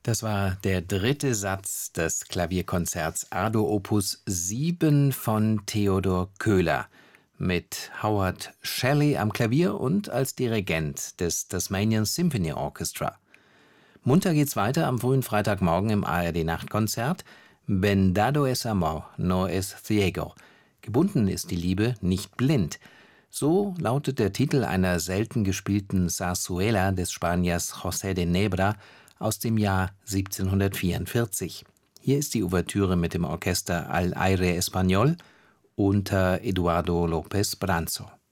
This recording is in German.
Das war der dritte Satz des Klavierkonzerts Ardo Opus 7 von Theodor Köhler mit Howard Shelley am Klavier und als Dirigent des Tasmanian Symphony Orchestra. Munter geht's weiter am frühen Freitagmorgen im ARD-Nachtkonzert. Vendado es amor, no es ciego. Gebunden ist die Liebe, nicht blind. So lautet der Titel einer selten gespielten Zarzuela des Spaniers José de Nebra aus dem Jahr 1744. Hier ist die Ouvertüre mit dem Orchester Al Aire Español unter Eduardo López Branzo.